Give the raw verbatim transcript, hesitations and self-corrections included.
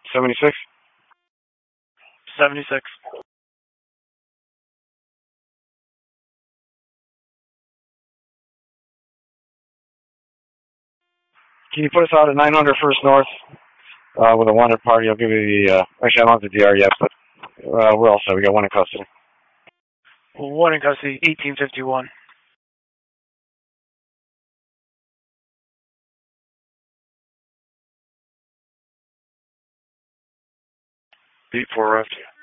seventy-six. seventy-six. Can you put us out at nine hundred First North uh, with a wanted party? I'll give you the, uh, actually I don't have the D R yet, but uh, we're all set. We got one in custody. One in custody, eighteen fifty-one. Beat four left.